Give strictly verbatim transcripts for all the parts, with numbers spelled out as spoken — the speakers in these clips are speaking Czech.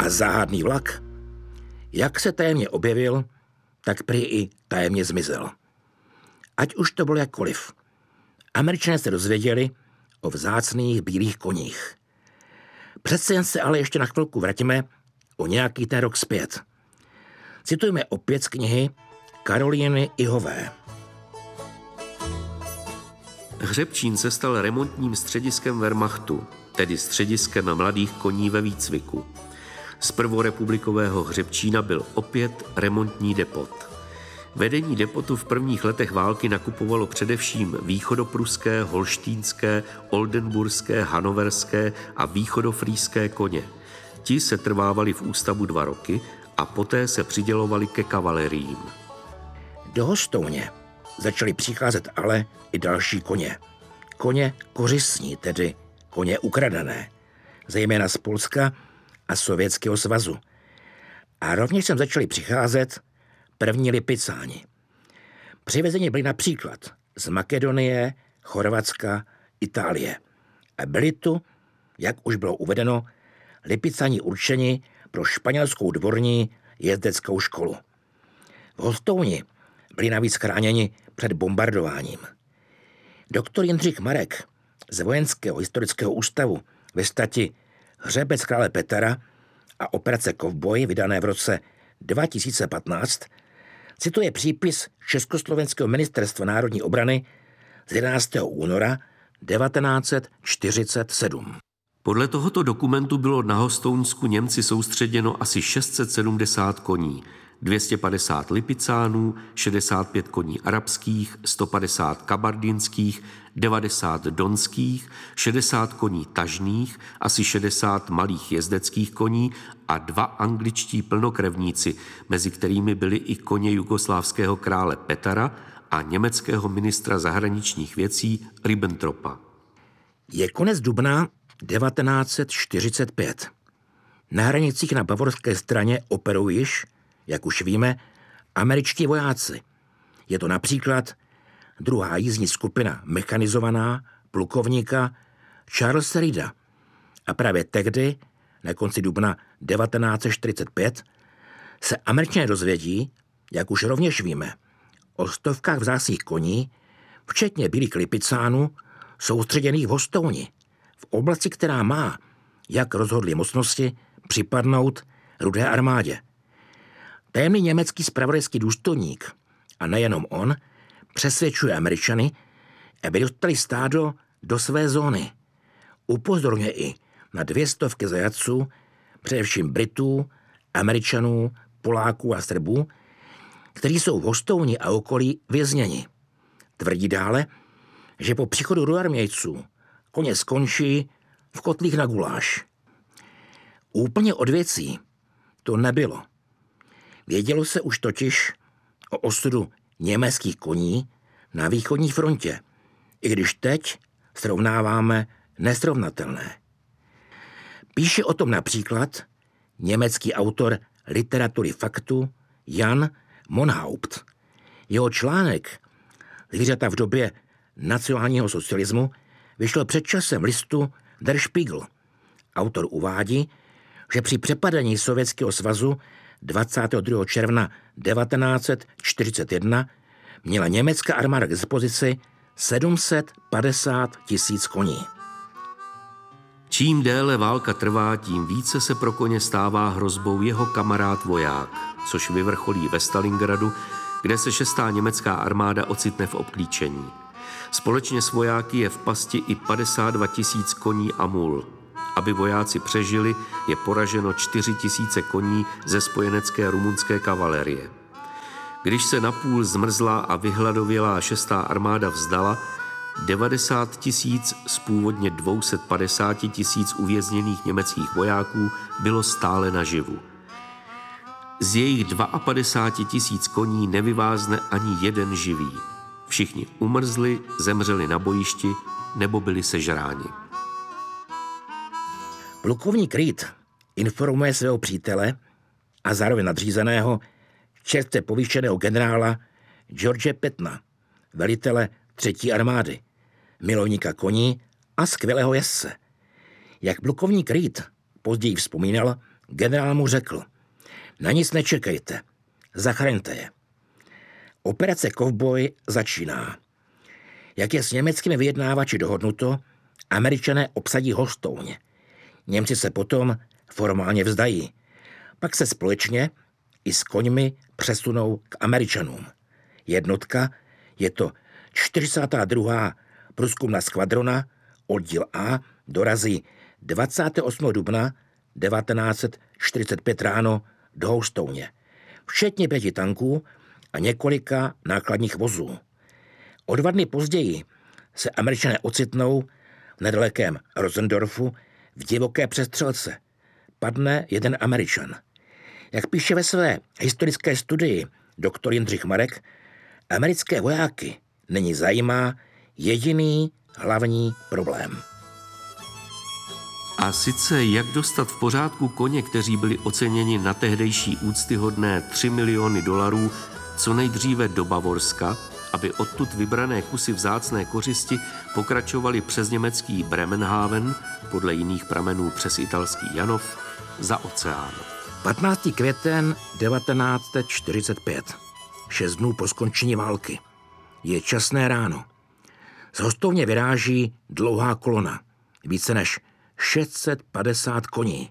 A záhadný vlak, jak se tajemně objevil, tak prý i tajemně zmizel. Ať už to bylo jakkoliv, Američané se dozvěděli o vzácných bílých koních. Přece jen se ale ještě na chvilku vrátíme o nějaký ten rok zpět. Citujeme opět z knihy Karolíny Ihové. Hřebčín se stal remontním střediskem Wehrmachtu, tedy střediskem mladých koní ve výcviku. Z prvorepublikového Hřebčína byl opět remontní depot. Vedení depotu v prvních letech války nakupovalo především východopruské, holštýnské, oldenburské, hanoverské a východofrýské koně. Ti se trvávali v ústavu dva roky a poté se přidělovali ke kavaleriím. Do Hostouně začaly přicházet ale i další koně. Koně kořistní, tedy koně ukradené, zejména z Polska a Sovětského svazu. A rovněž sem začali přicházet první lipicáni. Přivezeni byli například z Makedonie, Chorvatska, Itálie. A byli tu, jak už bylo uvedeno, lipicáni určeni pro španělskou dvorní jezdeckou školu. V Hostouni byli navíc chráněni před bombardováním. Doktor Jindřich Marek z Vojenského historického ústavu ve stati Hřebec krále Petra a operace Kovboj, vydané v roce dva tisíce patnáct, cituje přípis Československého ministerstva národní obrany z jedenáctého února devatenáct set čtyřicet sedm. Podle tohoto dokumentu bylo na Hostounsku Němci soustředěno asi šest set sedmdesát koní, dvě stě padesát lipicánů, šedesát pět koní arabských, sto padesát kabardinských, devadesát donských, šedesát koní tažných, asi šedesát malých jezdeckých koní a dva angličtí plnokrevníci, mezi kterými byli i koně jugoslávského krále Petra a německého ministra zahraničních věcí Ribbentropa. Je konec dubna devatenáct set čtyřicet pět. Na hranicích na bavorské straně operují již, jak už víme, američtí vojáci. Je to například druhá jízdní skupina mechanizovaná plukovníka Charlesa Reeda. A právě tehdy, na konci dubna devatenáct set čtyřicet pět, se Američané dozvědí, jak už rovněž víme, o stovkách vzácných koní, včetně bílých lipicánů, soustředěných v Hostouni, v oblasti, která má, jak rozhodly mocnosti, připadnout Rudé armádě. Tajemný německý zpravodajský důstojník, a nejenom on, přesvědčuje Američany, aby dostali stádo do své zóny. Upozorňuje i na dvě stovky zajatců, především Britů, Američanů, Poláků a Srbů, kteří jsou v Hostouni a okolí vězněni. Tvrdí dále, že po příchodu rudoarmějců koně skončí v kotlích na guláš. Úplně od věcí to nebylo. Vědělo se už totiž o osudu německých koní na východní frontě, i když teď srovnáváme nesrovnatelné. Píše o tom například německý autor literatury faktu Jan Monhaupt. Jeho článek Zvířata v době nacionálního socialismu vyšel před časem v listu Der Spiegel. Autor uvádí, že při přepadení Sovětského svazu dvacátého druhého června devatenáct set čtyřicet jedna měla německá armáda k dispozici sedm set padesát tisíc koní. Čím déle válka trvá, tím více se pro koně stává hrozbou jeho kamarád voják, což vyvrcholí ve Stalingradu, kde se šestá německá armáda ocitne v obklíčení. Společně s vojáky je v pasti i padesát dva tisíc koní a mul. Aby vojáci přežili, je poraženo čtyři tisíce koní ze spojenecké rumunské kavalerie. Když se napůl zmrzlá a vyhladovělá šestá armáda vzdala, devadesát tisíc z původně dvě stě padesát tisíc uvězněných německých vojáků bylo stále naživu. Z jejich padesát dva tisíc koní nevyvázne ani jeden živý. Všichni umrzli, zemřeli na bojišti nebo byli sežráni. Plukovník Reed informuje svého přítele a zároveň nadřízeného čerstvě povýšeného generála George Pattona, velitele třetí armády, milovníka koní a skvělého jezdce. Jak plukovník Reed později vzpomínal, Generál mu řekl, na nic nečekejte, zachraňte je. Operace Kovboj začíná. Jak je s německými vyjednávači dohodnuto, Američané obsadí Hostouň. Němci se potom formálně vzdají. Pak se společně i s koňmi přesunou k Američanům. Jednotka, je to čtyřicátá druhá průzkumná skvadrona, oddíl A, dorazí dvacátého osmého dubna devatenáct set čtyřicet pět ráno do Houstouně, včetně pěti tanků a několika nákladních vozů. O dva dny později se Američané ocitnou v nedalekém Rosendorfu v divoké přestřelce. Padne jeden Američan. Jak píše ve své historické studii doktor Jindřich Marek, americké vojáky nyní zajímá jediný hlavní problém. A sice jak dostat v pořádku koně, kteří byli oceněni na tehdejší úctyhodné tři miliony dolarů, co nejdříve do Bavorska, aby odtud vybrané kusy vzácné kořisti pokračovaly přes německý Bremenhaven, podle jiných pramenů přes italský Janov, za oceán. patnáctého květen devatenáct set čtyřicet pět. Šest dnů po skončení války. Je časné ráno. Z Hostouně vyráží dlouhá kolona. Více než šest set padesát koní.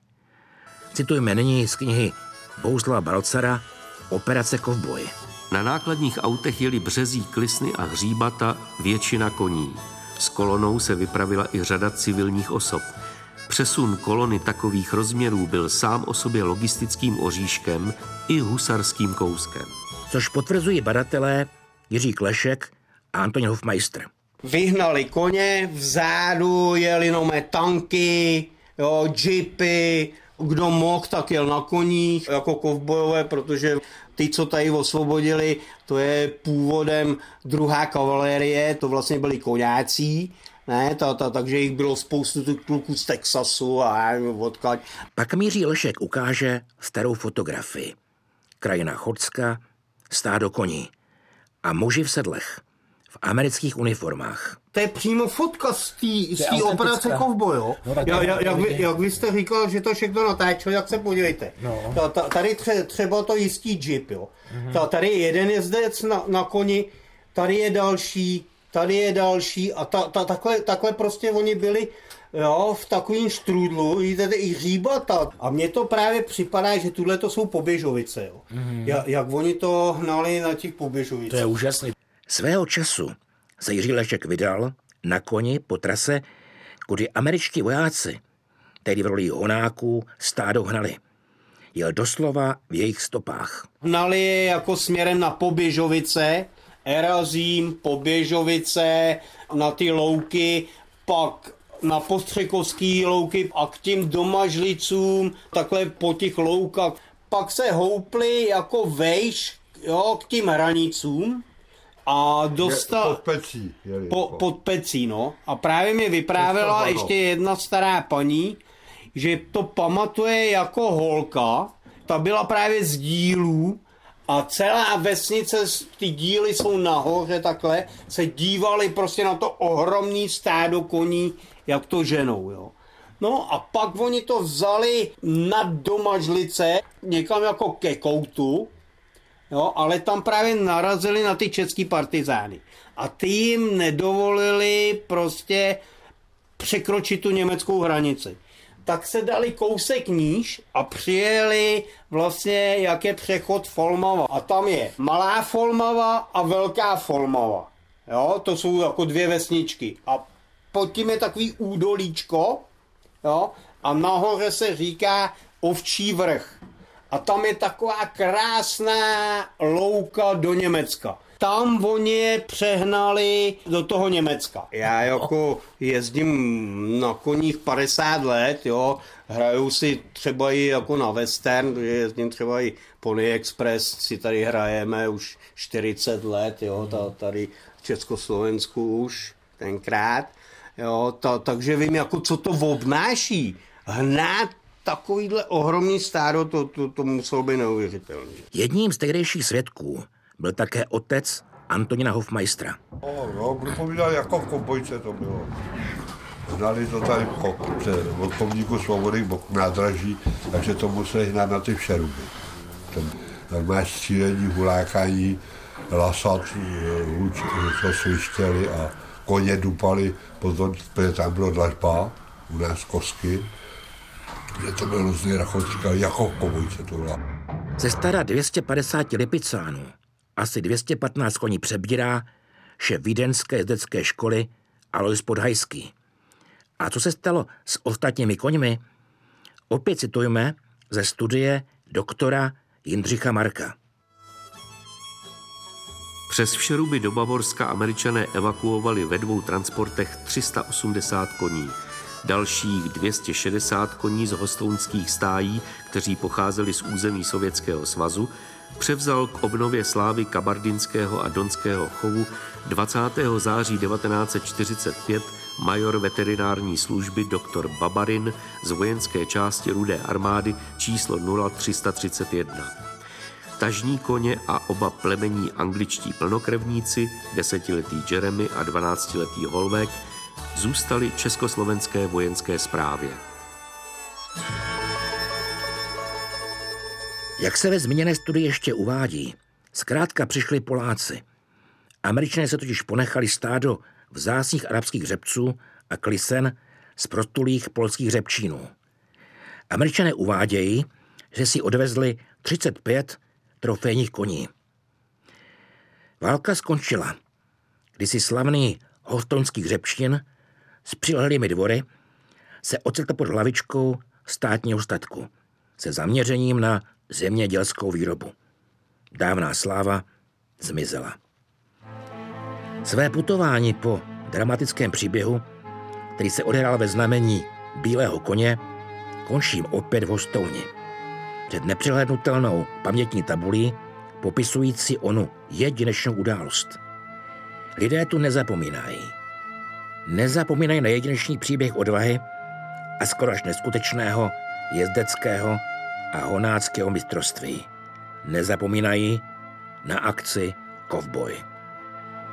Citujme nyní z knihy Bohuslava Balcara Operace Kovboj. Na nákladních autech jeli Březí, Klisny a Hříbata většina koní. S kolonou se vypravila i řada civilních osob. Přesun kolony takových rozměrů byl sám o sobě logistickým oříškem i husarským kouskem. Což potvrzují badatelé Jiří Klešek a Antonín Hofmeister. Vyhnali koně, vzadu jeli jenom tanky, jo, džipy, kdo mohl, tak jel na koních, jako kovbojové, protože ty, co tady osvobodili, to je původem druhá kavalérie, to vlastně byli koňáci, ne, ta, ta, takže jich bylo spoustu kluků z Texasu a já nevím odkud. Pak Míří Lešek ukáže starou fotografii. Krajina Chocka, stádo koní a muži v sedlech, v amerických uniformách. To je přímo fotka z té operace Kovboj, jo? No, ja, ja, jak, vy, jak vy jste říkal, že to všechno natáčeli, jak se podívejte. No. Ta, ta, tady tře, třeba to jistý džip, jo. Mm-hmm. Ta, tady je jeden jezdec na, na koni, tady je další, tady je další a ta, ta, takhle, takhle prostě oni byli, jo, v takovým štrůdlu, jdete i hříbata. A mně to právě připadá, že tuhle to jsou Poběžovice, jo. Mm-hmm. Ja, jak oni to hnali na těch Poběžovicích. To je úžasný. Svého času se Jiří Lešek vydal na koni po trase, kudy američtí vojáci, tedy v roli honáků, stádo hnali. Jel doslova v jejich stopách. Hnali je jako směrem na Poběžovice, Erazím, Poběžovice, na ty louky, pak na Postřekovský louky a k tím domažlicům, takhle po těch loukách. Pak se houpli jako vejš, jo, k tím hranicům. A dostal... Pod pecí. Jeli, po, pod pecí, no. A právě mi vyprávěla ještě jedna stará paní, že to pamatuje jako holka. Ta byla právě z dílů a celá vesnice, ty díly jsou nahoře takhle, se dívali prostě na to ohromný stádo koní, jak to ženou, jo. No a pak oni to vzali nad Domažlice, někam jako ke koutu, jo, ale tam právě narazili na ty český partizány. A ty jim nedovolili prostě překročit tu německou hranici. Tak se dali kousek níž a přijeli vlastně, jak je přechod Folmava. A tam je Malá Folmava a Velká Folmava. Jo, to jsou jako dvě vesničky. A pod tím je takový údolíčko, jo, a nahoře se říká Ovčí vrch. A tam je taková krásná louka do Německa. Tam oni je přehnali do toho Německa. Já jako jezdím na koních padesát let, jo, hraju si třeba i jako na western, protože jezdím třeba i Pony Express, si tady hrajeme už čtyřicet let, jo, tady v Československu už tenkrát, jo, ta, takže vím, jako co to obnáší, hnát takovýhle ohromný stádo, to, to, to muselo být neuvěřitelné. Jedním z tehdejších svědků byl také otec Antonína Hofmeistera. No, no, budu povídat, jako v Kovbojce to bylo. Znali to tady od pomníku Svobody k nádraží, takže to museli hnát na ty Všeruby. Tam máš střílení, hulákání, lasat, co svištěli a koně dupali, potom, protože tam bylo dlažba, u nás kosky, že to byl různý rachot, říkali, jako v pobojce to byla. Ze stará dvě stě padesát Lipicánů asi dvě stě patnáct koní přebírá šéf vídeňské jezdecké školy Alois Podhajský. A co se stalo s ostatními koňmi? Opět citujeme ze studie doktora Jindřicha Marka. Přes Všeruby do Bavorska Američané evakuovali ve dvou transportech tři sta osmdesát koní. Dalších dvě stě šedesát koní z hostounských stájí, kteří pocházeli z území Sovětského svazu, převzal k obnově slávy kabardinského a donského chovu dvacátého září devatenáct set čtyřicet pět major veterinární služby doktor Babarin z vojenské části Rudé armády číslo nula tři set třicet jedna. Tažní koně a oba plemení angličtí plnokrevníci, desetiletý Jeremy a dvanáctiletý Holvék, zůstali československé vojenské správě. Jak se ve zmíněné studii ještě uvádí, zkrátka přišli Poláci. Američané se totiž ponechali stádo vzácných arabských hřebců a klisen z prostulých polských hřebčínů. Američané uvádějí, že si odvezli třicet pět trofejních koní. Válka skončila, kdy si slavný hostounský hřebčín s přilehlými dvory se ocitl pod hlavičkou státního statku se zaměřením na zemědělskou výrobu. Dávná sláva zmizela. Své putování po dramatickém příběhu, který se odehrál ve znamení Bílého koně, končím opět v Hostouni. Před nepřehlédnutelnou pamětní tabulí popisující onu jedinečnou událost. Lidé tu nezapomínají. Nezapomínají na jedinečný příběh odvahy a skoro až neskutečného jezdeckého a honáckého mistrovství. Nezapomínají na akci Kovboj.